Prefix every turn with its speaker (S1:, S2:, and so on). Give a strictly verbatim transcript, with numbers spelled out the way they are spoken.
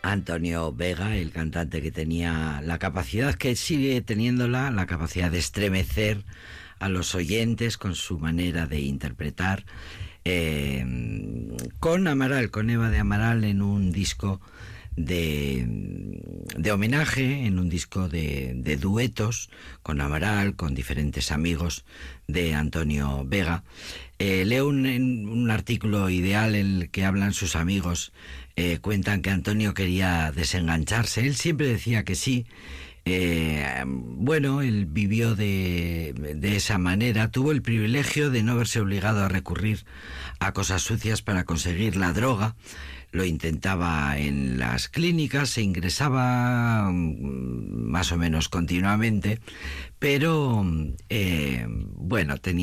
S1: Antonio Vega, el cantante que tenía la capacidad, que sigue teniéndola, la capacidad de estremecer a los oyentes con su manera de interpretar, eh, con Amaral, con Eva de Amaral, en un disco de, de homenaje, en un disco de, de duetos con Amaral, con diferentes amigos de Antonio Vega. Eh, leo un, un artículo ideal en el que hablan sus amigos, eh, cuentan que Antonio quería desengancharse, él siempre decía que sí. Eh, bueno, él vivió de, de esa manera, tuvo el privilegio de no verse obligado a recurrir a cosas sucias para conseguir la droga. Lo intentaba en las clínicas, se ingresaba más o menos continuamente, pero eh, bueno, tenía